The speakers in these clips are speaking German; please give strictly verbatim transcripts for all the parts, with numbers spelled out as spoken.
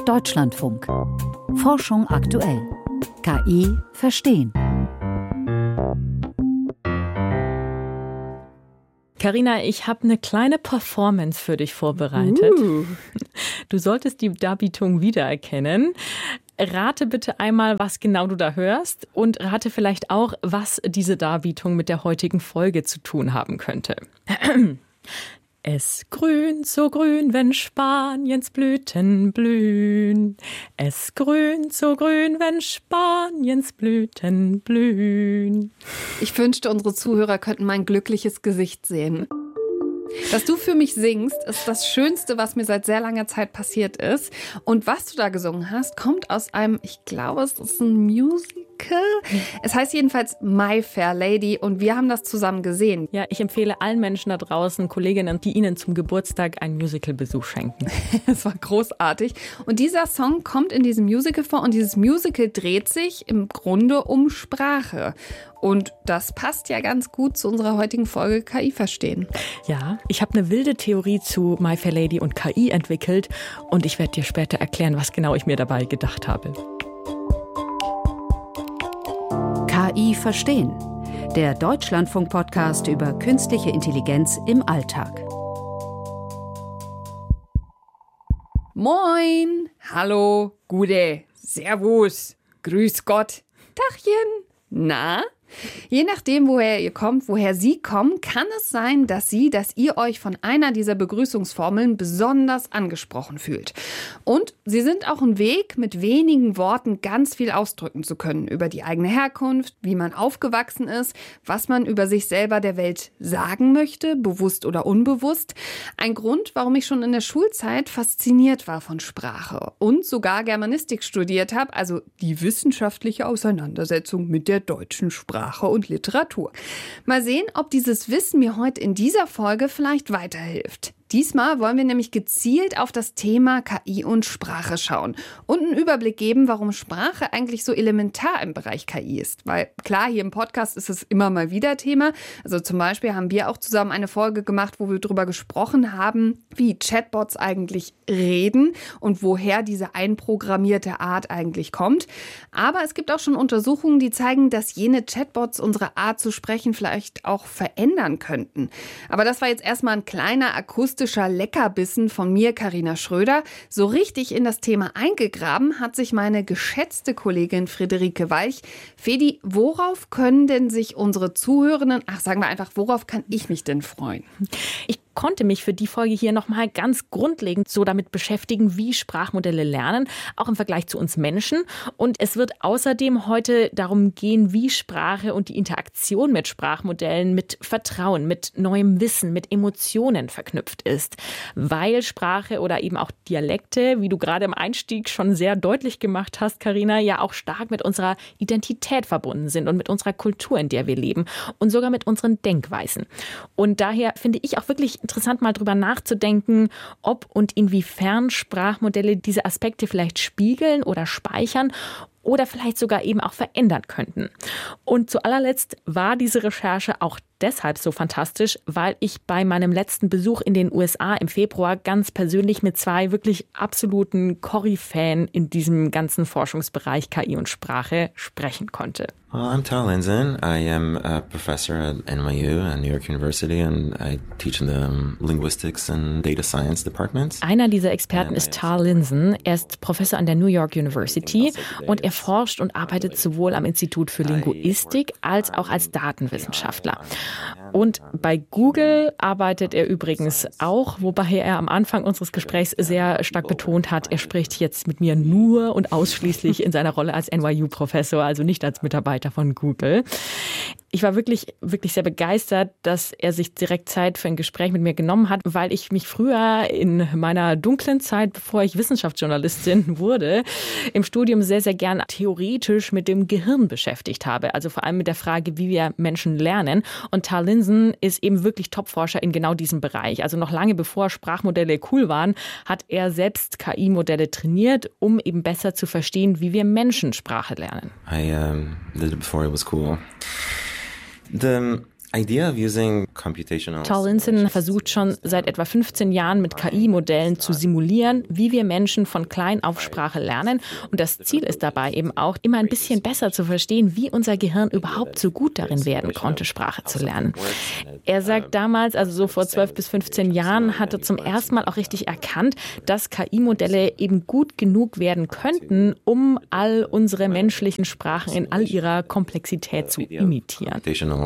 Deutschlandfunk. Forschung aktuell. K I verstehen. Carina, ich habe eine kleine Performance für dich vorbereitet. Uh. Du solltest die Darbietung wiedererkennen. Rate bitte einmal, was genau du da hörst und rate vielleicht auch, was diese Darbietung mit der heutigen Folge zu tun haben könnte. Es grünt so grün, wenn Spaniens Blüten blühen. Es grünt so grün, wenn Spaniens Blüten blühen. Ich wünschte, unsere Zuhörer könnten mein glückliches Gesicht sehen. Dass du für mich singst, ist das Schönste, was mir seit sehr langer Zeit passiert ist. Und was du da gesungen hast, kommt aus einem, ich glaube, es ist ein Musical. Es heißt jedenfalls My Fair Lady und wir haben das zusammen gesehen. Ja, ich empfehle allen Menschen da draußen, Kolleginnen, die ihnen zum Geburtstag einen Musicalbesuch schenken. Es war großartig. Und dieser Song kommt in diesem Musical vor und dieses Musical dreht sich im Grunde um Sprache. Und das passt ja ganz gut zu unserer heutigen Folge K I verstehen. Ja, ich habe eine wilde Theorie zu My Fair Lady und K I entwickelt und ich werde dir später erklären, was genau ich mir dabei gedacht habe. K I verstehen. Der Deutschlandfunk-Podcast über künstliche Intelligenz im Alltag. Moin, hallo, Gude, Servus, Grüß Gott, Tachchen, na? Je nachdem, woher ihr kommt, woher Sie kommen, kann es sein, dass Sie, dass ihr euch von einer dieser Begrüßungsformeln besonders angesprochen fühlt. Und sie sind auch ein Weg, mit wenigen Worten ganz viel ausdrücken zu können über die eigene Herkunft, wie man aufgewachsen ist, was man über sich selber der Welt sagen möchte, bewusst oder unbewusst. Ein Grund, warum ich schon in der Schulzeit fasziniert war von Sprache und sogar Germanistik studiert habe, also die wissenschaftliche Auseinandersetzung mit der deutschen Sprache. Sprache und Literatur. Mal sehen, ob dieses Wissen mir heute in dieser Folge vielleicht weiterhilft. Diesmal wollen wir nämlich gezielt auf das Thema K I und Sprache schauen und einen Überblick geben, warum Sprache eigentlich so elementar im Bereich K I ist. Weil klar, hier im Podcast ist es immer mal wieder Thema. Also zum Beispiel haben wir auch zusammen eine Folge gemacht, wo wir darüber gesprochen haben, wie Chatbots eigentlich reden und woher diese einprogrammierte Art eigentlich kommt. Aber es gibt auch schon Untersuchungen, die zeigen, dass jene Chatbots unsere Art zu sprechen vielleicht auch verändern könnten. Aber das war jetzt erstmal ein kleiner akustischer Leckerbissen von mir, Carina Schröder. So richtig in das Thema eingegraben hat sich meine geschätzte Kollegin Friederike Walch. Fedi, worauf können denn sich unsere Zuhörenden, ach sagen wir einfach, worauf kann ich mich denn freuen? Ich konnte mich für die Folge hier nochmal ganz grundlegend so damit beschäftigen, wie Sprachmodelle lernen, auch im Vergleich zu uns Menschen. Und es wird außerdem heute darum gehen, wie Sprache und die Interaktion mit Sprachmodellen mit Vertrauen, mit neuem Wissen, mit Emotionen verknüpft ist. Weil Sprache oder eben auch Dialekte, wie du gerade im Einstieg schon sehr deutlich gemacht hast, Carina, ja auch stark mit unserer Identität verbunden sind und mit unserer Kultur, in der wir leben und sogar mit unseren Denkweisen. Und daher finde ich auch wirklich interessant, mal drüber nachzudenken, ob und inwiefern Sprachmodelle diese Aspekte vielleicht spiegeln oder speichern oder vielleicht sogar eben auch verändern könnten. Und zu allerletzt war diese Recherche auch deshalb so fantastisch, weil ich bei meinem letzten Besuch in den U S A im Februar ganz persönlich mit zwei wirklich absoluten Koryphäen in diesem ganzen Forschungsbereich K I und Sprache sprechen konnte. Well, I'm Tal Linzen. I am a professor at N Y U, at New York University, and I teach in the Linguistics and Data Science departments. Einer dieser Experten ist Tal Linzen. Er ist Professor an der New York University und er forscht und arbeitet sowohl am Institut für Linguistik als auch als Datenwissenschaftler. Und bei Google arbeitet er übrigens auch, wobei er am Anfang unseres Gesprächs sehr stark betont hat, er spricht jetzt mit mir nur und ausschließlich in seiner Rolle als N Y U-Professor, also nicht als Mitarbeiter von Google. Ich war wirklich, wirklich sehr begeistert, dass er sich direkt Zeit für ein Gespräch mit mir genommen hat, weil ich mich früher in meiner dunklen Zeit, bevor ich Wissenschaftsjournalistin wurde, im Studium sehr, sehr gern theoretisch mit dem Gehirn beschäftigt habe. Also vor allem mit der Frage, wie wir Menschen lernen. Und Tal Linzen ist eben wirklich Topforscher in genau diesem Bereich. Also noch lange bevor Sprachmodelle cool waren, hat er selbst K I-Modelle trainiert, um eben besser zu verstehen, wie wir Menschen Sprache lernen. I um, did it before it was cool. The idea of using computational... Tallinson versucht schon seit etwa fünfzehn Jahren mit K I-Modellen zu simulieren, wie wir Menschen von klein auf Sprache lernen. Und das Ziel ist dabei eben auch, immer ein bisschen besser zu verstehen, wie unser Gehirn überhaupt so gut darin werden konnte, Sprache zu lernen. Er sagt damals, also so vor zwölf bis fünfzehn Jahren, hat er zum ersten Mal auch richtig erkannt, dass K I-Modelle eben gut genug werden könnten, um all unsere menschlichen Sprachen in all ihrer Komplexität zu imitieren.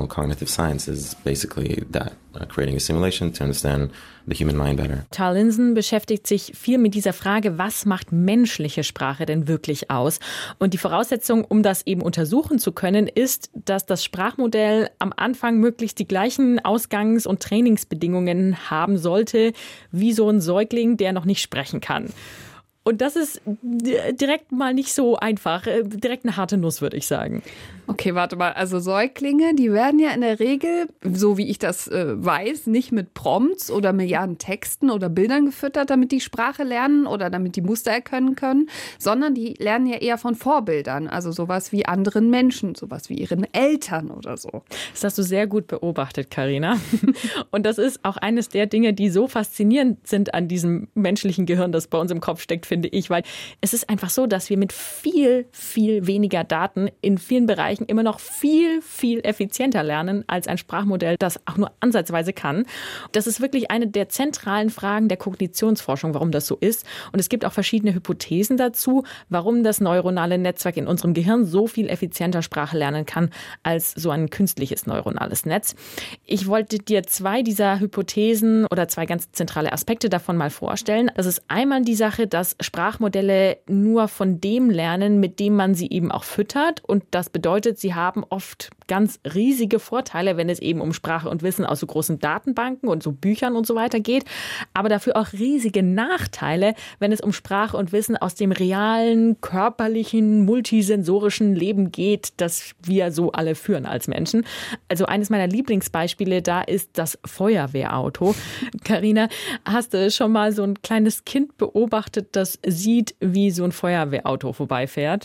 Is basically that, uh, creating a simulation to understand the human mind better. Tallinson beschäftigt sich viel mit dieser Frage, was macht menschliche Sprache denn wirklich aus? Und die Voraussetzung, um das eben untersuchen zu können, ist, dass das Sprachmodell am Anfang möglichst die gleichen Ausgangs- und Trainingsbedingungen haben sollte, wie so ein Säugling, der noch nicht sprechen kann. Und das ist direkt mal nicht so einfach. Direkt eine harte Nuss, würde ich sagen. Okay, warte mal. Also Säuglinge, die werden ja in der Regel, so wie ich das äh, weiß, nicht mit Prompts oder Milliarden Texten oder Bildern gefüttert, damit die Sprache lernen oder damit die Muster erkennen können, sondern die lernen ja eher von Vorbildern. Also sowas wie anderen Menschen, sowas wie ihren Eltern oder so. Das hast du sehr gut beobachtet, Carina. Und das ist auch eines der Dinge, die so faszinierend sind an diesem menschlichen Gehirn, das bei uns im Kopf steckt, finde ich, weil es ist einfach so, dass wir mit viel, viel weniger Daten in vielen Bereichen immer noch viel, viel effizienter lernen als ein Sprachmodell, das auch nur ansatzweise kann. Das ist wirklich eine der zentralen Fragen der Kognitionsforschung, warum das so ist. Und es gibt auch verschiedene Hypothesen dazu, warum das neuronale Netzwerk in unserem Gehirn so viel effizienter Sprache lernen kann als so ein künstliches neuronales Netz. Ich wollte dir zwei dieser Hypothesen oder zwei ganz zentrale Aspekte davon mal vorstellen. Das ist einmal die Sache, dass Sprachmodelle nur von dem lernen, mit dem man sie eben auch füttert. Und das bedeutet, sie haben oft ganz riesige Vorteile, wenn es eben um Sprache und Wissen aus so großen Datenbanken und so Büchern und so weiter geht. Aber dafür auch riesige Nachteile, wenn es um Sprache und Wissen aus dem realen, körperlichen, multisensorischen Leben geht, das wir so alle führen als Menschen. Also eines meiner Lieblingsbeispiele da ist das Feuerwehrauto. Carina, hast du schon mal so ein kleines Kind beobachtet, das sieht, wie so ein Feuerwehrauto vorbeifährt?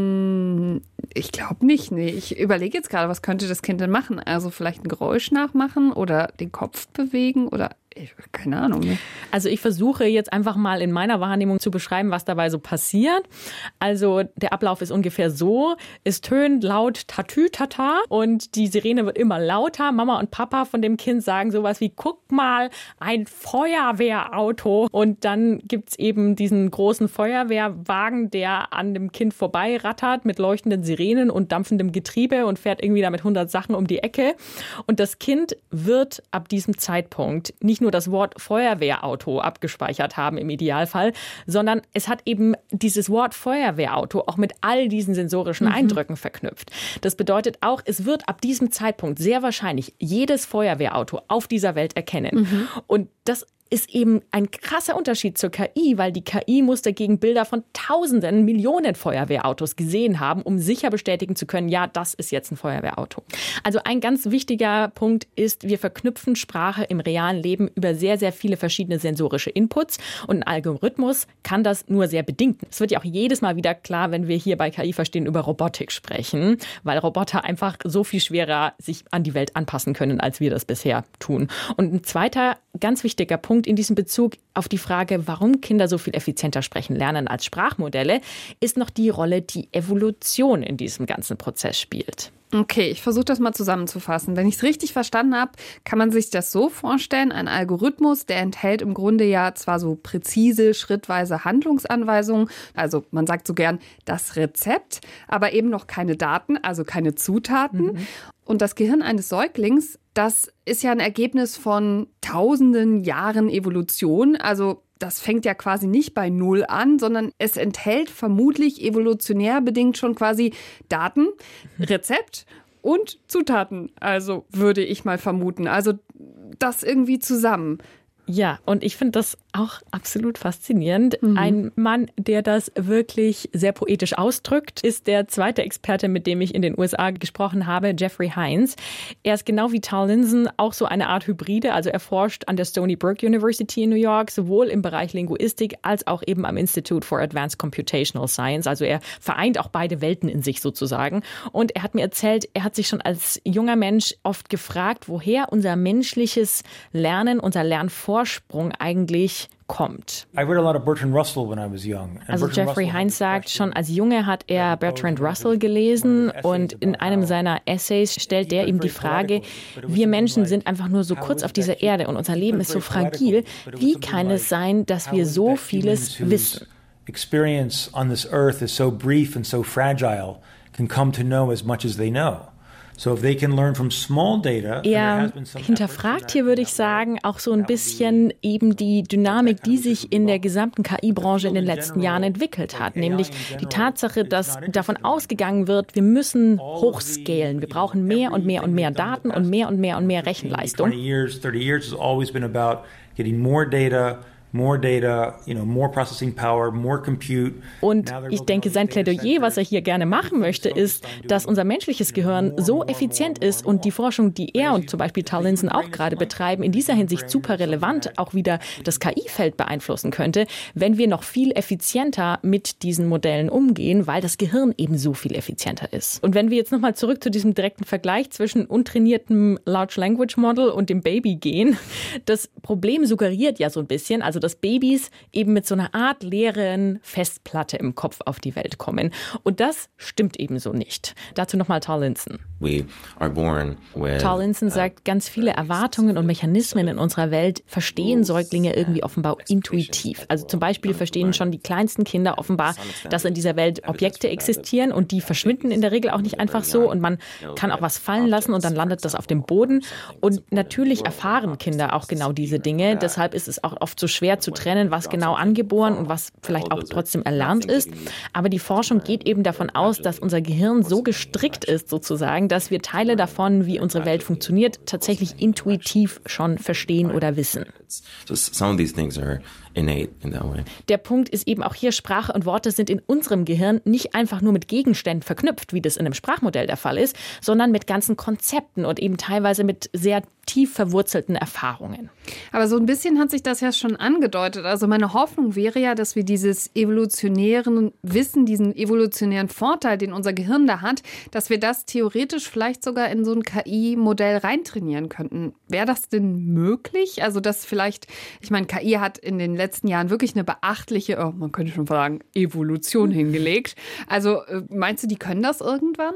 Ich glaube nicht, nee. Ich überlege jetzt gerade, was könnte das Kind denn machen? Also vielleicht ein Geräusch nachmachen oder den Kopf bewegen oder ich, keine Ahnung. Ne? Also ich versuche jetzt einfach mal in meiner Wahrnehmung zu beschreiben, was dabei so passiert. Also der Ablauf ist ungefähr so. Es tönt laut Tatü-Tata und die Sirene wird immer lauter. Mama und Papa von dem Kind sagen sowas wie, guck mal, ein Feuerwehrauto. Und dann gibt's eben diesen großen Feuerwehrwagen, der an dem Kind vorbeirattert mit leuchtenden Sirenen und dampfendem Getriebe und fährt irgendwie da mit hundert Sachen um die Ecke. Und das Kind wird ab diesem Zeitpunkt nicht nur das Wort Feuerwehrauto abgespeichert haben im Idealfall, sondern es hat eben dieses Wort Feuerwehrauto auch mit all diesen sensorischen mhm. Eindrücken verknüpft. Das bedeutet auch, es wird ab diesem Zeitpunkt sehr wahrscheinlich jedes Feuerwehrauto auf dieser Welt erkennen. Mhm. Und das ist eben ein krasser Unterschied zur K I, weil die K I muss dagegen Bilder von Tausenden, Millionen Feuerwehrautos gesehen haben, um sicher bestätigen zu können, ja, das ist jetzt ein Feuerwehrauto. Also ein ganz wichtiger Punkt ist, wir verknüpfen Sprache im realen Leben über sehr, sehr viele verschiedene sensorische Inputs und ein Algorithmus kann das nur sehr bedingt. Es wird ja auch jedes Mal wieder klar, wenn wir hier bei K I verstehen, über Robotik sprechen, weil Roboter einfach so viel schwerer sich an die Welt anpassen können, als wir das bisher tun. Und ein zweiter ganz wichtiger Punkt in diesem Bezug auf die Frage, warum Kinder so viel effizienter sprechen lernen als Sprachmodelle, ist noch die Rolle, die Evolution in diesem ganzen Prozess spielt. Okay, ich versuche das mal zusammenzufassen. Wenn ich es richtig verstanden habe, kann man sich das so vorstellen, ein Algorithmus, der enthält im Grunde ja zwar so präzise, schrittweise Handlungsanweisungen, also man sagt so gern das Rezept, aber eben noch keine Daten, also keine Zutaten. Mhm. Und das Gehirn eines Säuglings, das ist ja ein Ergebnis von tausenden Jahren Evolution, also das fängt ja quasi nicht bei Null an, sondern es enthält vermutlich evolutionär bedingt schon quasi Daten, Rezept und Zutaten. Also würde ich mal vermuten. Also das irgendwie zusammen. Ja, und ich finde das auch absolut faszinierend. Mhm. Ein Mann, der das wirklich sehr poetisch ausdrückt, ist der zweite Experte, mit dem ich in den U S A gesprochen habe, Jeffrey Hines. Er ist genau wie Tal Linson auch so eine Art Hybride. Also er forscht an der Stony Brook University in New York, sowohl im Bereich Linguistik als auch eben am Institute for Advanced Computational Science. Also er vereint auch beide Welten in sich sozusagen. Und er hat mir erzählt, er hat sich schon als junger Mensch oft gefragt, woher unser menschliches Lernen, unser Lernvorsprung eigentlich kommt. Also Jeffrey Hines sagt, schon als Junge hat er Bertrand Russell gelesen und in einem seiner Essays stellt der ihm die Frage, wir Menschen sind einfach nur so kurz auf dieser Erde und unser Leben ist so fragil. Wie kann es sein, dass wir so vieles wissen? Experience on this earth is so brief and so fragile, can come to know as much as they know. Er hinterfragt hier, würde ich sagen, auch so ein bisschen eben die Dynamik, die sich in der gesamten K I-Branche in den letzten Jahren entwickelt hat. Nämlich die Tatsache, dass davon ausgegangen wird, wir müssen hochscalen. Wir brauchen mehr und mehr und mehr Daten und mehr und mehr und mehr Rechenleistung. More data, you know, more processing power, more compute. Und ich denke, sein Plädoyer, was er hier gerne machen möchte, ist, dass unser menschliches Gehirn so effizient ist und die Forschung, die er und zum Beispiel Tal Linson auch gerade betreiben, in dieser Hinsicht super relevant auch wieder das K I-Feld beeinflussen könnte, wenn wir noch viel effizienter mit diesen Modellen umgehen, weil das Gehirn eben so viel effizienter ist. Und wenn wir jetzt nochmal zurück zu diesem direkten Vergleich zwischen untrainiertem Large Language Model und dem Baby gehen, das Problem suggeriert ja so ein bisschen, also dass Babys eben mit so einer Art leeren Festplatte im Kopf auf die Welt kommen. Und das stimmt eben so nicht. Dazu nochmal Tal Linson. Tal Linson sagt, ganz viele Erwartungen und Mechanismen in unserer Welt verstehen Säuglinge irgendwie offenbar intuitiv. Also zum Beispiel verstehen schon die kleinsten Kinder offenbar, dass in dieser Welt Objekte existieren und die verschwinden in der Regel auch nicht einfach so und man kann auch was fallen lassen und dann landet das auf dem Boden. Und natürlich erfahren Kinder auch genau diese Dinge. Deshalb ist es auch oft so schwer zu trennen, was genau angeboren und was vielleicht auch trotzdem erlernt ist. Aber die Forschung geht eben davon aus, dass unser Gehirn so gestrickt ist sozusagen, dass wir Teile davon, wie unsere Welt funktioniert, tatsächlich intuitiv schon verstehen oder wissen. Der Punkt ist eben auch hier, Sprache und Worte sind in unserem Gehirn nicht einfach nur mit Gegenständen verknüpft, wie das in einem Sprachmodell der Fall ist, sondern mit ganzen Konzepten und eben teilweise mit sehr tief verwurzelten Erfahrungen. Aber so ein bisschen hat sich das ja schon angedeutet. Also meine Hoffnung wäre ja, dass wir dieses evolutionären Wissen, diesen evolutionären Vorteil, den unser Gehirn da hat, dass wir das theoretisch vielleicht sogar in so ein K I-Modell reintrainieren könnten. Wäre das denn möglich? Also dass vielleicht, ich meine, K I hat in den letzten Jahren wirklich eine beachtliche, oh, man könnte schon sagen, Evolution hingelegt. Also meinst du, die können das irgendwann?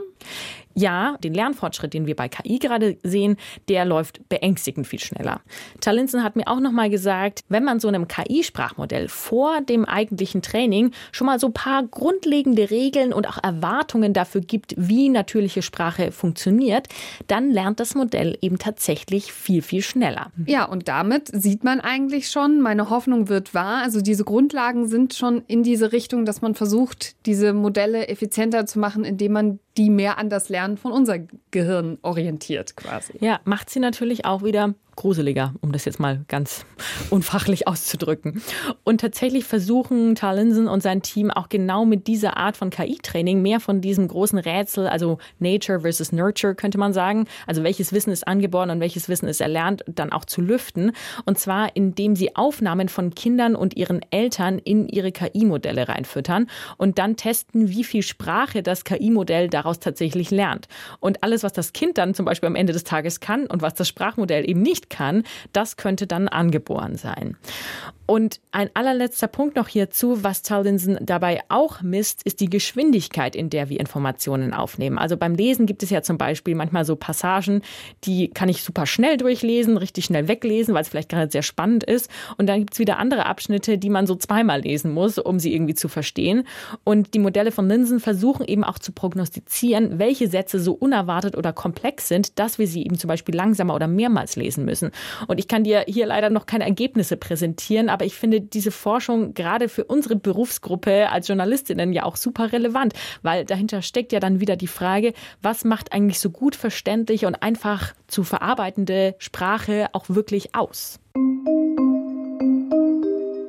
Ja, den Lernfortschritt, den wir bei K I gerade sehen, der läuft beängstigend viel schneller. Tal Linson hat mir auch noch mal gesagt, wenn man so einem K I-Sprachmodell vor dem eigentlichen Training schon mal so ein paar grundlegende Regeln und auch Erwartungen dafür gibt, wie natürliche Sprache funktioniert, dann lernt das Modell eben tatsächlich viel, viel schneller. Ja, und damit sieht man eigentlich schon, meine Hoffnung wird wahr. Also diese Grundlagen sind schon in diese Richtung, dass man versucht, diese Modelle effizienter zu machen, indem man die mehr an das Lernen von unserem Gehirn orientiert quasi. Ja, macht sie natürlich auch wieder gruseliger, um das jetzt mal ganz unfachlich auszudrücken. Und tatsächlich versuchen Tal Linson und sein Team auch genau mit dieser Art von K I-Training mehr von diesem großen Rätsel, also Nature versus Nurture, könnte man sagen, also welches Wissen ist angeboren und welches Wissen ist erlernt, dann auch zu lüften. Und zwar, indem sie Aufnahmen von Kindern und ihren Eltern in ihre K I-Modelle reinfüttern und dann testen, wie viel Sprache das K I-Modell daraus tatsächlich lernt. Und alles, was das Kind dann zum Beispiel am Ende des Tages kann und was das Sprachmodell eben nicht kann, das könnte dann angeboren sein. Und ein allerletzter Punkt noch hierzu, was Tal Linson dabei auch misst, ist die Geschwindigkeit, in der wir Informationen aufnehmen. Also beim Lesen gibt es ja zum Beispiel manchmal so Passagen, die kann ich super schnell durchlesen, richtig schnell weglesen, weil es vielleicht gerade sehr spannend ist. Und dann gibt es wieder andere Abschnitte, die man so zweimal lesen muss, um sie irgendwie zu verstehen. Und die Modelle von Linson versuchen eben auch zu prognostizieren, welche Sätze so unerwartet oder komplex sind, dass wir sie eben zum Beispiel langsamer oder mehrmals lesen müssen. Und ich kann dir hier leider noch keine Ergebnisse präsentieren, aber ich finde diese Forschung gerade für unsere Berufsgruppe als Journalistinnen ja auch super relevant, weil dahinter steckt ja dann wieder die Frage, was macht eigentlich so gut verständlich und einfach zu verarbeitende Sprache auch wirklich aus?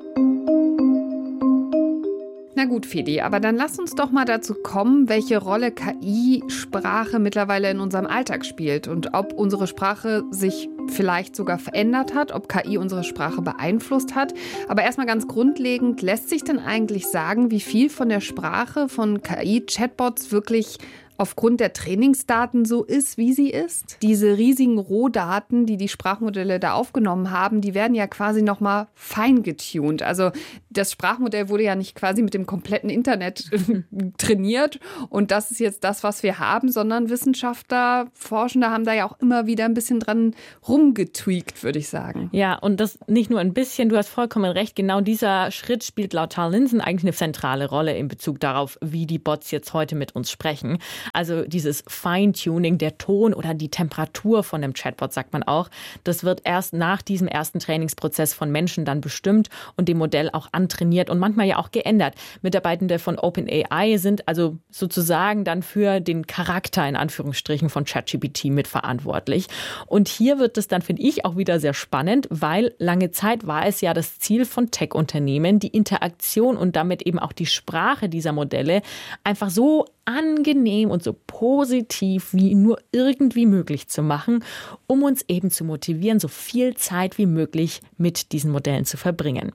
Na gut, Fedi, aber dann lass uns doch mal dazu kommen, welche Rolle K I-Sprache mittlerweile in unserem Alltag spielt und ob unsere Sprache sich vielleicht sogar verändert hat, ob K I unsere Sprache beeinflusst hat. Aber erstmal ganz grundlegend, lässt sich denn eigentlich sagen, wie viel von der Sprache von K I-Chatbots wirklich aufgrund der Trainingsdaten so ist, wie sie ist? Diese riesigen Rohdaten, die die Sprachmodelle da aufgenommen haben, die werden ja quasi nochmal feingetuned. Also das Sprachmodell wurde ja nicht quasi mit dem kompletten Internet trainiert und das ist jetzt das, was wir haben, sondern Wissenschaftler, Forschende haben da ja auch immer wieder ein bisschen dran rumgetweakt, würde ich sagen. Ja, und das nicht nur ein bisschen, du hast vollkommen recht, genau dieser Schritt spielt laut Tal Linson eigentlich eine zentrale Rolle in Bezug darauf, wie die Bots jetzt heute mit uns sprechen. Also dieses Feintuning, der Ton oder die Temperatur von dem Chatbot, sagt man auch, das wird erst nach diesem ersten Trainingsprozess von Menschen dann bestimmt und dem Modell auch antrainiert und manchmal ja auch geändert. Mitarbeitende von OpenAI sind also sozusagen dann für den Charakter in Anführungsstrichen von ChatGPT mitverantwortlich. Und hier wird es dann, finde ich, auch wieder sehr spannend, weil lange Zeit war es ja das Ziel von Tech-Unternehmen, die Interaktion und damit eben auch die Sprache dieser Modelle einfach so angenehm und so positiv wie nur irgendwie möglich zu machen, um uns eben zu motivieren, so viel Zeit wie möglich mit diesen Modellen zu verbringen.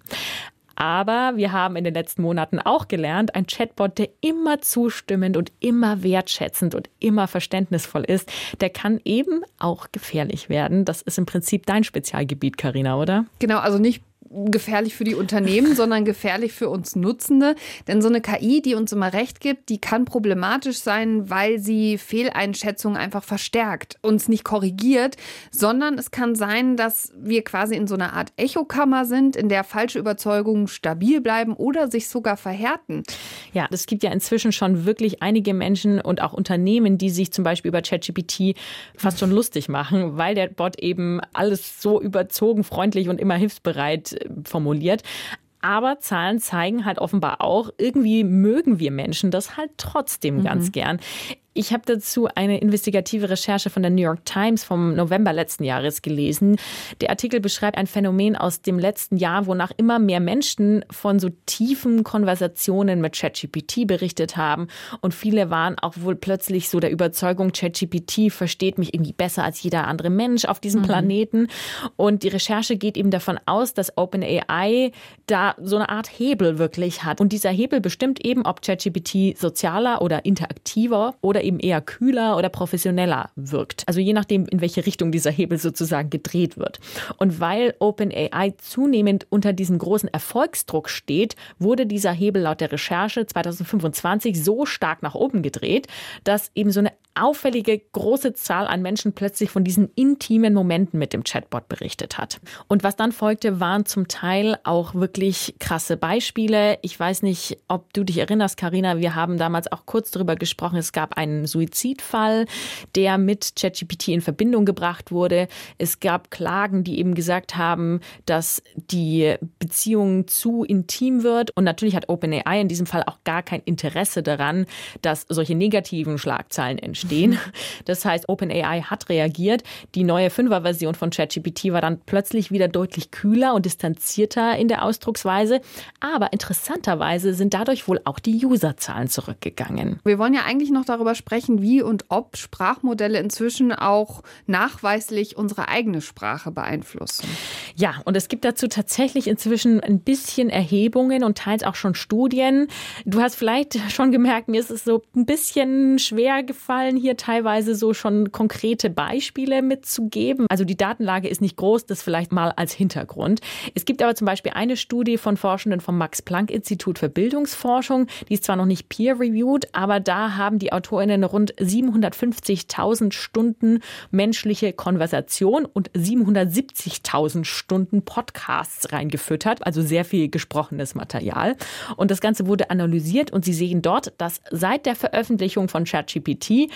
Aber wir haben in den letzten Monaten auch gelernt, ein Chatbot, der immer zustimmend und immer wertschätzend und immer verständnisvoll ist, der kann eben auch gefährlich werden. Das ist im Prinzip dein Spezialgebiet, Carina, oder? Genau, also nicht gefährlich für die Unternehmen, sondern gefährlich für uns Nutzende. Denn so eine K I, die uns immer recht gibt, die kann problematisch sein, weil sie Fehleinschätzungen einfach verstärkt, uns nicht korrigiert, sondern es kann sein, dass wir quasi in so einer Art Echokammer sind, in der falsche Überzeugungen stabil bleiben oder sich sogar verhärten. Ja, es gibt ja inzwischen schon wirklich einige Menschen und auch Unternehmen, die sich zum Beispiel über ChatGPT fast schon lustig machen, weil der Bot eben alles so überzogen, freundlich und immer hilfsbereit formuliert. Aber Zahlen zeigen halt offenbar auch, irgendwie mögen wir Menschen das halt trotzdem mhm. ganz gern. Ich habe dazu eine investigative Recherche von der New York Times vom November letzten Jahres gelesen. Der Artikel beschreibt ein Phänomen aus dem letzten Jahr, wonach immer mehr Menschen von so tiefen Konversationen mit ChatGPT berichtet haben. Und viele waren auch wohl plötzlich so der Überzeugung, ChatGPT versteht mich irgendwie besser als jeder andere Mensch auf diesem mhm. Planeten. Und die Recherche geht eben davon aus, dass OpenAI da so eine Art Hebel wirklich hat. Und dieser Hebel bestimmt eben, ob ChatGPT sozialer oder interaktiver oder eben eher kühler oder professioneller wirkt. Also je nachdem, in welche Richtung dieser Hebel sozusagen gedreht wird. Und weil OpenAI zunehmend unter diesem großen Erfolgsdruck steht, wurde dieser Hebel laut der Recherche zwanzig fünfundzwanzig so stark nach oben gedreht, dass eben so eine auffällige große Zahl an Menschen plötzlich von diesen intimen Momenten mit dem Chatbot berichtet hat. Und was dann folgte, waren zum Teil auch wirklich krasse Beispiele. Ich weiß nicht, ob du dich erinnerst, Carina, wir haben damals auch kurz darüber gesprochen. Es gab einen Suizidfall, der mit ChatGPT in Verbindung gebracht wurde. Es gab Klagen, die eben gesagt haben, dass die Beziehung zu intim wird. Und natürlich hat OpenAI in diesem Fall auch gar kein Interesse daran, dass solche negativen Schlagzeilen entstehen. Das heißt, OpenAI hat reagiert. Die neue Fünfer-Version von ChatGPT war dann plötzlich wieder deutlich kühler und distanzierter in der Ausdrucksweise. Aber interessanterweise sind dadurch wohl auch die Userzahlen zurückgegangen. Wir wollen ja eigentlich noch darüber sprechen, wie und ob Sprachmodelle inzwischen auch nachweislich unsere eigene Sprache beeinflussen. Ja, und es gibt dazu tatsächlich inzwischen ein bisschen Erhebungen und teils auch schon Studien. Du hast vielleicht schon gemerkt, mir ist es so ein bisschen schwer gefallen, hier teilweise so schon konkrete Beispiele mitzugeben. Also die Datenlage ist nicht groß, das vielleicht mal als Hintergrund. Es gibt aber zum Beispiel eine Studie von Forschenden vom Max-Planck-Institut für Bildungsforschung. Die ist zwar noch nicht peer-reviewed, aber da haben die AutorInnen rund siebenhundertfünfzigtausend Stunden menschliche Konversation und siebenhundertsiebzigtausend Stunden Podcasts reingefüttert, also sehr viel gesprochenes Material. Und das Ganze wurde analysiert und sie sehen dort, dass seit der Veröffentlichung von ChatGPT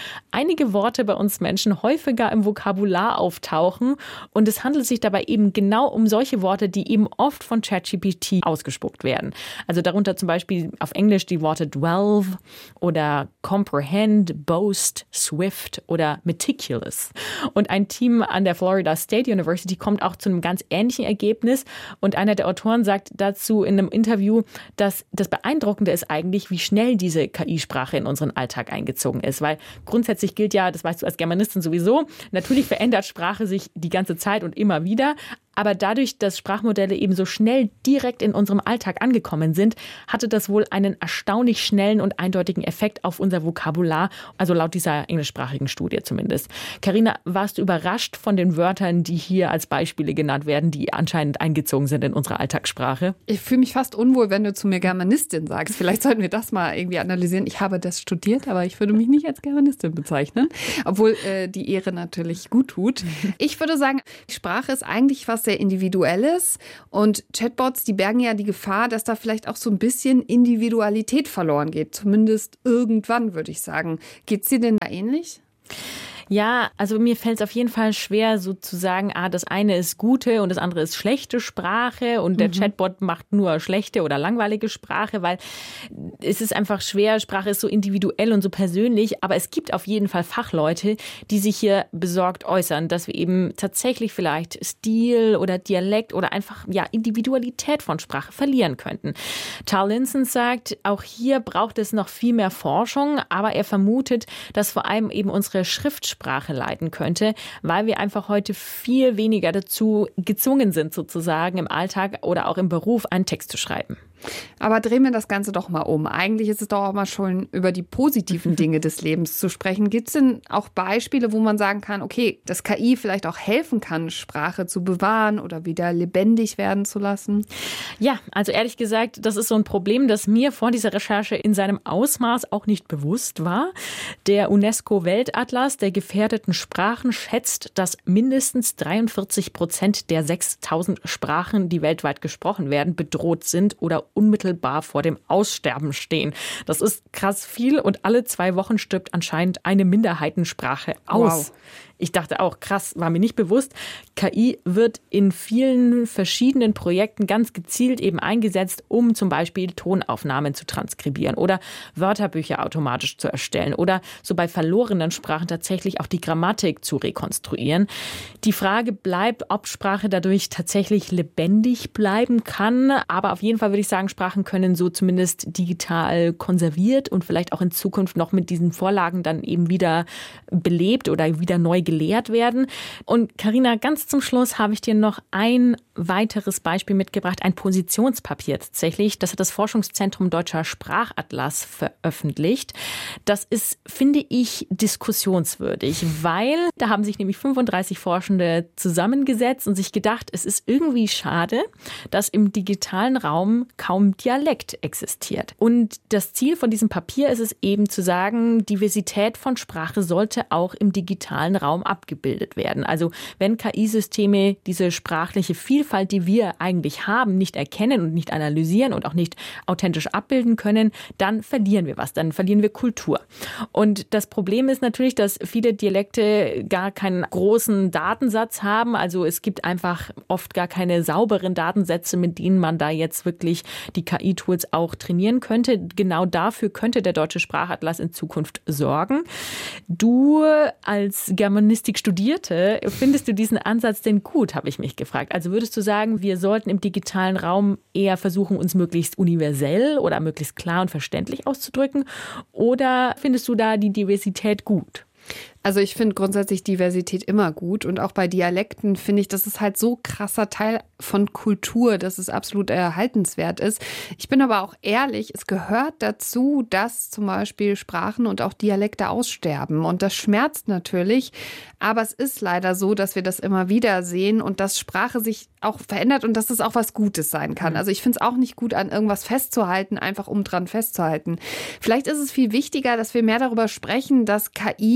einige Worte bei uns Menschen häufiger im Vokabular auftauchen. Und es handelt sich dabei eben genau um solche Worte, die eben oft von ChatGPT ausgespuckt werden. Also darunter zum Beispiel auf Englisch die Worte delve oder comprehend, boast, swift oder meticulous. Und ein Team an der Florida State University kommt auch zu einem ganz ähnlichen Ergebnis. Und einer der Autoren sagt dazu in einem Interview, dass das Beeindruckende ist eigentlich, wie schnell diese K I-Sprache in unseren Alltag eingezogen ist. Weil grundsätzlich gilt ja, das weißt du als Germanistin sowieso, natürlich verändert Sprache sich die ganze Zeit und immer wieder. Aber dadurch, dass Sprachmodelle eben so schnell direkt in unserem Alltag angekommen sind, hatte das wohl einen erstaunlich schnellen und eindeutigen Effekt auf unser Vokabular, also laut dieser englischsprachigen Studie zumindest. Carina, warst du überrascht von den Wörtern, die hier als Beispiele genannt werden, die anscheinend eingezogen sind in unsere Alltagssprache? Ich fühle mich fast unwohl, wenn du zu mir Germanistin sagst. Vielleicht sollten wir das mal irgendwie analysieren. Ich habe das studiert, aber ich würde mich nicht als Germanistin bezeichnen, obwohl äh, die Ehre natürlich gut tut. Ich würde sagen, Sprache ist eigentlich was sehr Individuelles und Chatbots, die bergen ja die Gefahr, dass da vielleicht auch so ein bisschen Individualität verloren geht. Zumindest irgendwann, würde ich sagen. Geht's dir denn da ähnlich? Ja, also mir fällt es auf jeden Fall schwer, so zu sagen, ah, das eine ist gute und das andere ist schlechte Sprache und der mhm. Chatbot macht nur schlechte oder langweilige Sprache, weil es ist einfach schwer, Sprache ist so individuell und so persönlich, aber es gibt auf jeden Fall Fachleute, die sich hier besorgt äußern, dass wir eben tatsächlich vielleicht Stil oder Dialekt oder einfach ja Individualität von Sprache verlieren könnten. Tal Linson sagt, auch hier braucht es noch viel mehr Forschung, aber er vermutet, dass vor allem eben unsere Schriftsprache Sprache leiten könnte, weil wir einfach heute viel weniger dazu gezwungen sind, sozusagen im Alltag oder auch im Beruf einen Text zu schreiben. Aber drehen wir das Ganze doch mal um. Eigentlich ist es doch auch mal schon über die positiven Dinge des Lebens zu sprechen. Gibt es denn auch Beispiele, wo man sagen kann, okay, dass K I vielleicht auch helfen kann, Sprache zu bewahren oder wieder lebendig werden zu lassen? Ja, also ehrlich gesagt, das ist so ein Problem, das mir vor dieser Recherche in seinem Ausmaß auch nicht bewusst war. Der UNESCO-Weltatlas der gefährdeten Sprachen schätzt, dass mindestens dreiundvierzig Prozent der sechstausend Sprachen, die weltweit gesprochen werden, bedroht sind oder unmittelbar vor dem Aussterben stehen. Das ist krass viel und alle zwei Wochen stirbt anscheinend eine Minderheitensprache aus. Wow. Ich dachte auch, krass, war mir nicht bewusst. K I wird in vielen verschiedenen Projekten ganz gezielt eben eingesetzt, um zum Beispiel Tonaufnahmen zu transkribieren oder Wörterbücher automatisch zu erstellen oder so bei verlorenen Sprachen tatsächlich auch die Grammatik zu rekonstruieren. Die Frage bleibt, ob Sprache dadurch tatsächlich lebendig bleiben kann. Aber auf jeden Fall würde ich sagen, Sprachen können so zumindest digital konserviert und vielleicht auch in Zukunft noch mit diesen Vorlagen dann eben wieder belebt oder wieder neu gelehrt werden. Und Carina, ganz zum Schluss habe ich dir noch ein weiteres Beispiel mitgebracht, ein Positionspapier tatsächlich. Das hat das Forschungszentrum Deutscher Sprachatlas veröffentlicht. Das ist, finde ich, diskussionswürdig, weil da haben sich nämlich fünfunddreißig Forschende zusammengesetzt und sich gedacht, es ist irgendwie schade, dass im digitalen Raum kaum Dialekt existiert. Und das Ziel von diesem Papier ist es eben zu sagen, Diversität von Sprache sollte auch im digitalen Raum abgebildet werden. Also wenn K I-Systeme diese sprachliche Vielfalt, die wir eigentlich haben, nicht erkennen und nicht analysieren und auch nicht authentisch abbilden können, dann verlieren wir was, dann verlieren wir Kultur. Und das Problem ist natürlich, dass viele Dialekte gar keinen großen Datensatz haben. Also es gibt einfach oft gar keine sauberen Datensätze, mit denen man da jetzt wirklich die K I-Tools auch trainieren könnte. Genau dafür könnte der Deutsche Sprachatlas in Zukunft sorgen. Du als Germanistik-Studierte, findest du diesen Ansatz denn gut, habe ich mich gefragt. Also würdest du sagen, wir sollten im digitalen Raum eher versuchen, uns möglichst universell oder möglichst klar und verständlich auszudrücken? Oder findest du da die Diversität gut? Also ich finde grundsätzlich Diversität immer gut und auch bei Dialekten finde ich, das ist halt so krasser Teil von Kultur, dass es absolut erhaltenswert ist. Ich bin aber auch ehrlich, es gehört dazu, dass zum Beispiel Sprachen und auch Dialekte aussterben und das schmerzt natürlich, aber es ist leider so, dass wir das immer wieder sehen und dass Sprache sich auch verändert und dass das auch was Gutes sein kann. Also ich finde es auch nicht gut, an irgendwas festzuhalten, einfach um dran festzuhalten. Vielleicht ist es viel wichtiger, dass wir mehr darüber sprechen, dass K I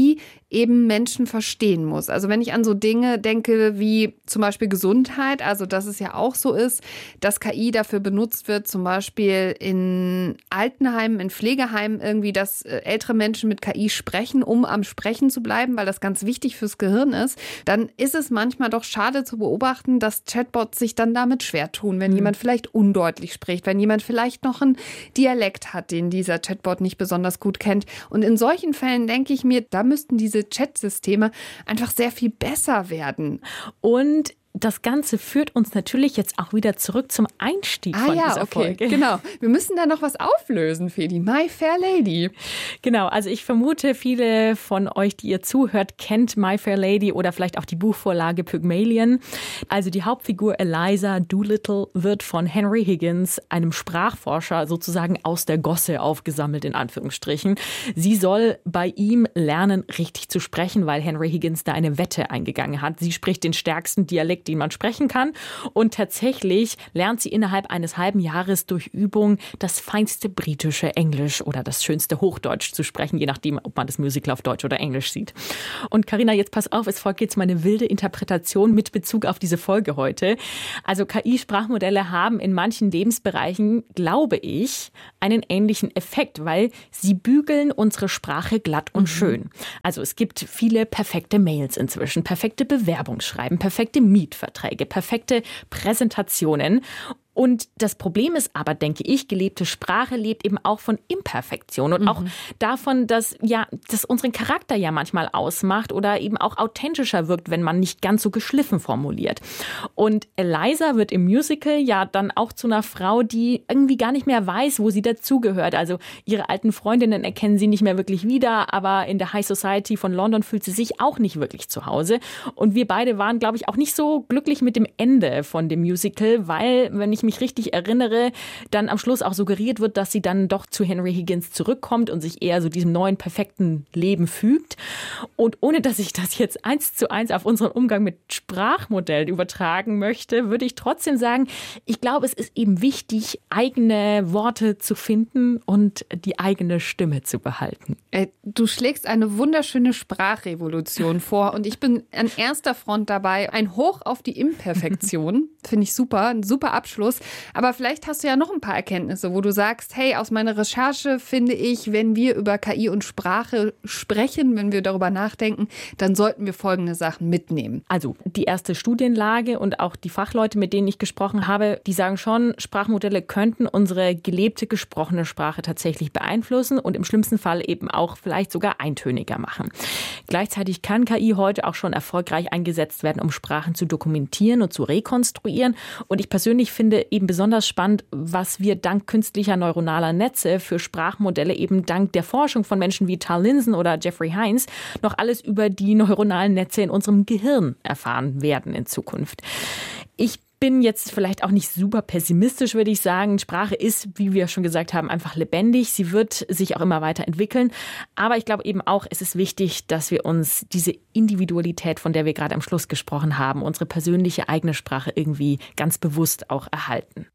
eben Menschen verstehen muss. Also wenn ich an so Dinge denke wie zum Beispiel Gesundheit, also dass es ja auch so ist, dass K I dafür benutzt wird, zum Beispiel in Altenheimen, in Pflegeheimen irgendwie, dass ältere Menschen mit K I sprechen, um am Sprechen zu bleiben, weil das ganz wichtig fürs Gehirn ist, dann ist es manchmal doch schade zu beobachten, dass Chatbots sich dann damit schwer tun, wenn mhm. jemand vielleicht undeutlich spricht, wenn jemand vielleicht noch einen Dialekt hat, den dieser Chatbot nicht besonders gut kennt. Und in solchen Fällen denke ich mir, da müssten diese Chatsysteme einfach sehr viel besser werden. Und das Ganze führt uns natürlich jetzt auch wieder zurück zum Einstieg ah, von ja, dieser okay. Folge. Genau. Wir müssen da noch was auflösen, Fedi. My Fair Lady. Genau, also ich vermute, viele von euch, die ihr zuhört, kennt My Fair Lady oder vielleicht auch die Buchvorlage Pygmalion. Also die Hauptfigur Eliza Doolittle wird von Henry Higgins, einem Sprachforscher, sozusagen aus der Gosse aufgesammelt, in Anführungsstrichen. Sie soll bei ihm lernen, richtig zu sprechen, weil Henry Higgins da eine Wette eingegangen hat. Sie spricht den stärksten Dialekt, den man sprechen kann. Und tatsächlich lernt sie innerhalb eines halben Jahres durch Übung das feinste britische Englisch oder das schönste Hochdeutsch zu sprechen, je nachdem, ob man das Musical auf Deutsch oder Englisch sieht. Und Carina, jetzt pass auf, es folgt jetzt meine wilde Interpretation mit Bezug auf diese Folge heute. Also K I-Sprachmodelle haben in manchen Lebensbereichen, glaube ich, einen ähnlichen Effekt, weil sie bügeln unsere Sprache glatt und mhm. schön. Also es gibt viele perfekte Mails inzwischen, perfekte Bewerbungsschreiben, perfekte Mietverträge, perfekte Präsentationen. Und das Problem ist aber, denke ich, gelebte Sprache lebt eben auch von Imperfektion und mhm. auch davon, dass ja, das unseren Charakter ja manchmal ausmacht oder eben auch authentischer wirkt, wenn man nicht ganz so geschliffen formuliert. Und Eliza wird im Musical ja dann auch zu einer Frau, die irgendwie gar nicht mehr weiß, wo sie dazugehört. Also ihre alten Freundinnen erkennen sie nicht mehr wirklich wieder, aber in der High Society von London fühlt sie sich auch nicht wirklich zu Hause. Und wir beide waren, glaube ich, auch nicht so glücklich mit dem Ende von dem Musical, weil, wenn ich mich richtig erinnere, dann am Schluss auch suggeriert wird, dass sie dann doch zu Henry Higgins zurückkommt und sich eher so diesem neuen, perfekten Leben fügt. Und ohne, dass ich das jetzt eins zu eins auf unseren Umgang mit Sprachmodellen übertragen möchte, würde ich trotzdem sagen, ich glaube, es ist eben wichtig, eigene Worte zu finden und die eigene Stimme zu behalten. Du schlägst eine wunderschöne Sprachrevolution vor und ich bin an erster Front dabei. Ein Hoch auf die Imperfektion, finde ich super, ein super Abschluss. Aber vielleicht hast du ja noch ein paar Erkenntnisse, wo du sagst, hey, aus meiner Recherche finde ich, wenn wir über K I und Sprache sprechen, wenn wir darüber nachdenken, dann sollten wir folgende Sachen mitnehmen. Also die erste Studienlage und auch die Fachleute, mit denen ich gesprochen habe, die sagen schon, Sprachmodelle könnten unsere gelebte, gesprochene Sprache tatsächlich beeinflussen und im schlimmsten Fall eben auch vielleicht sogar eintöniger machen. Gleichzeitig kann K I heute auch schon erfolgreich eingesetzt werden, um Sprachen zu dokumentieren und zu rekonstruieren. Und ich persönlich finde eben besonders spannend, was wir dank künstlicher neuronaler Netze für Sprachmodelle eben dank der Forschung von Menschen wie Tal Linson oder Jeffrey Hines noch alles über die neuronalen Netze in unserem Gehirn erfahren werden in Zukunft. Ich bin jetzt vielleicht auch nicht super pessimistisch, würde ich sagen. Sprache ist, wie wir schon gesagt haben, einfach lebendig. Sie wird sich auch immer weiterentwickeln. Aber ich glaube eben auch, es ist wichtig, dass wir uns diese Individualität, von der wir gerade am Schluss gesprochen haben, unsere persönliche eigene Sprache irgendwie ganz bewusst auch erhalten.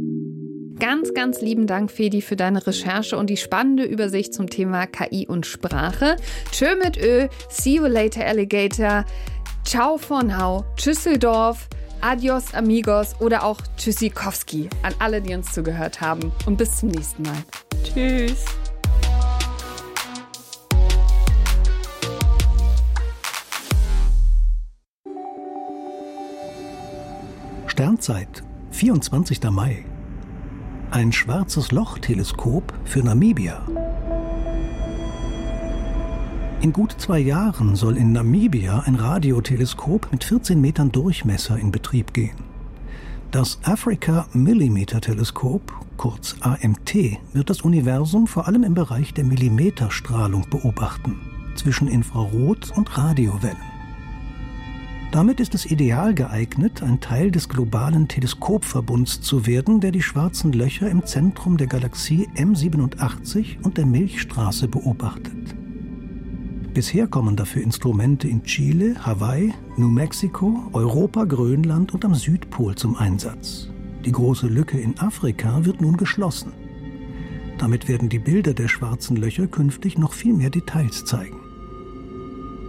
Ganz, ganz lieben Dank, Fedi, für deine Recherche und die spannende Übersicht zum Thema K I und Sprache. Tschö mit Ö, see you later, Alligator. Ciao for now, Tschüsseldorf. Adios, amigos oder auch Tschüssikowski an alle, die uns zugehört haben. Und bis zum nächsten Mal. Tschüss. Sternzeit, vierundzwanzigster Mai. Ein schwarzes Loch-Teleskop für Namibia. In gut zwei Jahren soll in Namibia ein Radioteleskop mit vierzehn Metern Durchmesser in Betrieb gehen. Das Africa Millimeter Teleskop, kurz A M T, wird das Universum vor allem im Bereich der Millimeterstrahlung beobachten, zwischen Infrarot- und Radiowellen. Damit ist es ideal geeignet, ein Teil des globalen Teleskopverbunds zu werden, der die schwarzen Löcher im Zentrum der Galaxie M siebenundachtzig und der Milchstraße beobachtet. Bisher kommen dafür Instrumente in Chile, Hawaii, New Mexico, Europa, Grönland und am Südpol zum Einsatz. Die große Lücke in Afrika wird nun geschlossen. Damit werden die Bilder der schwarzen Löcher künftig noch viel mehr Details zeigen.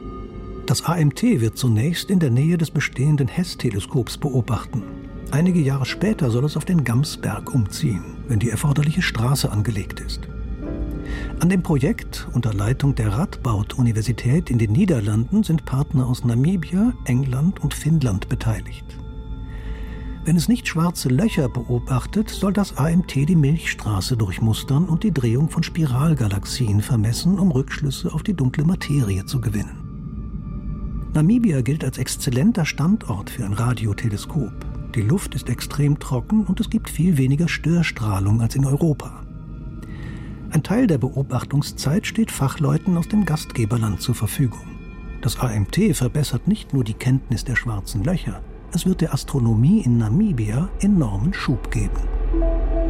Das A M T wird zunächst in der Nähe des bestehenden Hess-Teleskops beobachten. Einige Jahre später soll es auf den Gamsberg umziehen, wenn die erforderliche Straße angelegt ist. An dem Projekt unter Leitung der Radboud-Universität in den Niederlanden sind Partner aus Namibia, England und Finnland beteiligt. Wenn es nicht schwarze Löcher beobachtet, soll das A M T die Milchstraße durchmustern und die Drehung von Spiralgalaxien vermessen, um Rückschlüsse auf die dunkle Materie zu gewinnen. Namibia gilt als exzellenter Standort für ein Radioteleskop. Die Luft ist extrem trocken und es gibt viel weniger Störstrahlung als in Europa. Ein Teil der Beobachtungszeit steht Fachleuten aus dem Gastgeberland zur Verfügung. Das A M T verbessert nicht nur die Kenntnis der schwarzen Löcher, es wird der Astronomie in Namibia enormen Schub geben.